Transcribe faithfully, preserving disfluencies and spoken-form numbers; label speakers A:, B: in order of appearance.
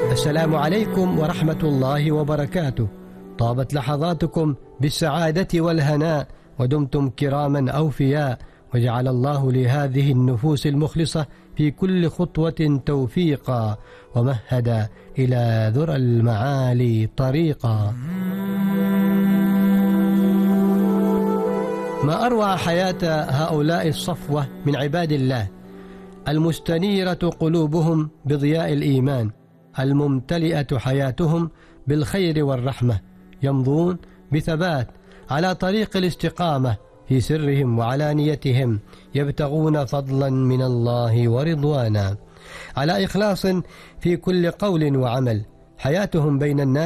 A: السلام عليكم ورحمة الله وبركاته. طابت لحظاتكم بالسعادة والهناء، ودمتم كراما أوفياء، وجعل الله لهذه النفوس المخلصة في كل خطوة توفيقا، ومهد إلى ذرى المعالي طريقا. ما أروع حياة هؤلاء الصفوة من عباد الله، المستنيرة قلوبهم بضياء الإيمان، الممتلئة حياتهم بالخير والرحمة، يمضون بثبات على طريق الاستقامة في سرهم وعلانيتهم، يبتغون فضلا من الله ورضوانا، على إخلاص في كل قول وعمل. حياتهم بين الناس